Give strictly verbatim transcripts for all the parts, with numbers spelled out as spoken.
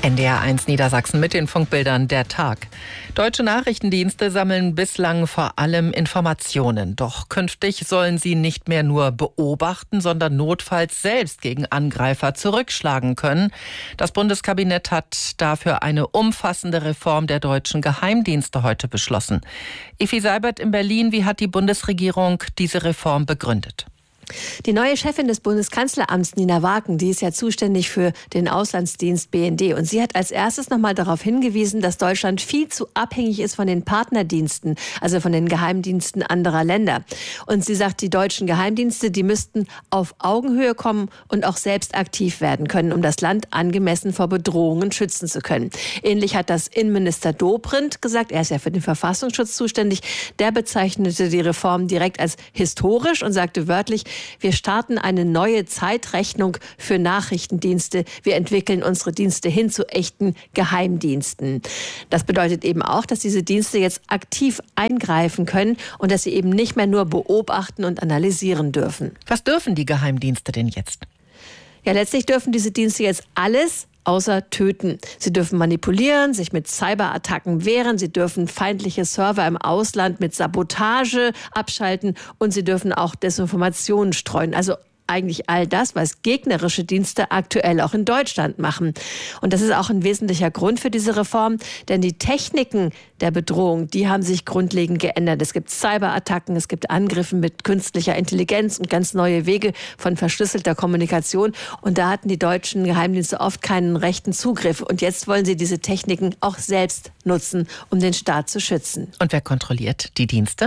N D R eins Niedersachsen mit den Funkbildern der Tag. Deutsche Nachrichtendienste sammeln bislang vor allem Informationen. Doch künftig sollen sie nicht mehr nur beobachten, sondern notfalls selbst gegen Angreifer zurückschlagen können. Das Bundeskabinett hat dafür eine umfassende Reform der deutschen Geheimdienste heute beschlossen. Effi Seibert in Berlin, wie hat die Bundesregierung diese Reform begründet? Die neue Chefin des Bundeskanzleramts, Nina Wagen, die ist ja zuständig für den Auslandsdienst B N D. Und sie hat als erstes nochmal darauf hingewiesen, dass Deutschland viel zu abhängig ist von den Partnerdiensten, also von den Geheimdiensten anderer Länder. Und sie sagt, die deutschen Geheimdienste, die müssten auf Augenhöhe kommen und auch selbst aktiv werden können, um das Land angemessen vor Bedrohungen schützen zu können. Ähnlich hat das Innenminister Dobrindt gesagt, er ist ja für den Verfassungsschutz zuständig. Der bezeichnete die Reform direkt als historisch und sagte wörtlich, wir starten eine neue Zeitrechnung für Nachrichtendienste. Wir entwickeln unsere Dienste hin zu echten Geheimdiensten. Das bedeutet eben auch, dass diese Dienste jetzt aktiv eingreifen können und dass sie eben nicht mehr nur beobachten und analysieren dürfen. Was dürfen die Geheimdienste denn jetzt? Ja, letztlich dürfen diese Dienste jetzt alles außer töten. Sie dürfen manipulieren, sich mit Cyberattacken wehren, sie dürfen feindliche Server im Ausland mit Sabotage abschalten und sie dürfen auch Desinformationen streuen. Also eigentlich all das, was gegnerische Dienste aktuell auch in Deutschland machen. Und das ist auch ein wesentlicher Grund für diese Reform, denn die Techniken der Bedrohung, die haben sich grundlegend geändert. Es gibt Cyberattacken, es gibt Angriffe mit künstlicher Intelligenz und ganz neue Wege von verschlüsselter Kommunikation. Und da hatten die deutschen Geheimdienste oft keinen rechten Zugriff. Und jetzt wollen sie diese Techniken auch selbst nutzen, um den Staat zu schützen. Und wer kontrolliert die Dienste?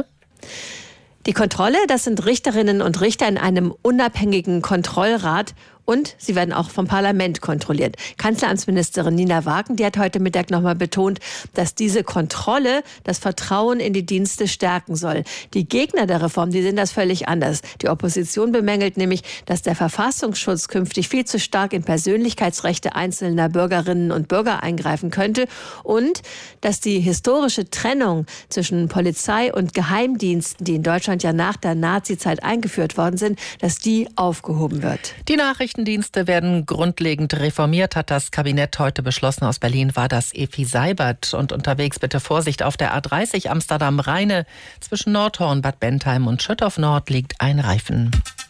Die Kontrolle, das sind Richterinnen und Richter in einem unabhängigen Kontrollrat. Und sie werden auch vom Parlament kontrolliert. Kanzleramtsministerin Nina Wagen, die hat heute Mittag nochmal betont, dass diese Kontrolle das Vertrauen in die Dienste stärken soll. Die Gegner der Reform, die sehen das völlig anders. Die Opposition bemängelt nämlich, dass der Verfassungsschutz künftig viel zu stark in Persönlichkeitsrechte einzelner Bürgerinnen und Bürger eingreifen könnte und dass die historische Trennung zwischen Polizei und Geheimdiensten, die in Deutschland ja nach der Nazizeit eingeführt worden sind, dass die aufgehoben wird. Die Nachrichten Nachrichtendienste werden grundlegend reformiert, hat das Kabinett heute beschlossen. Aus Berlin war das Effi Seibert. Und unterwegs bitte Vorsicht auf der A dreißig Amsterdam-Rheine. Zwischen Nordhorn, Bad Bentheim und Schüttorf Nord liegt ein Reifen.